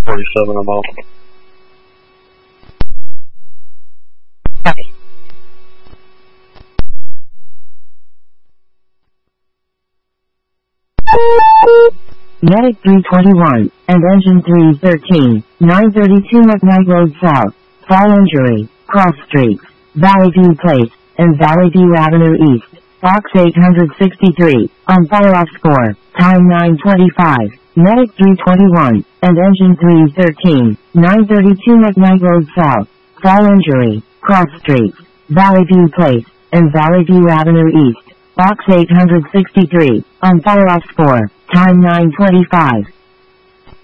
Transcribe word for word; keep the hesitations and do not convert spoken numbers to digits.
forty-seven, I'm off. Copy. Medic three twenty-one, and Engine three thirteen, nine thirty-two McKnight Road South, Fall Injury, Cross Streets, Valley View Place, and Valley View Avenue East, Box eight sixty-three, on fire-off score, time nine twenty-five, Medic three twenty-one, and Engine three thirteen, nine thirty-two McKnight Road South, Fall Injury, Cross Streets, Valley View Place, and Valley View Avenue East, Box eight sixty-three, on fire-off score, time nine twenty-five.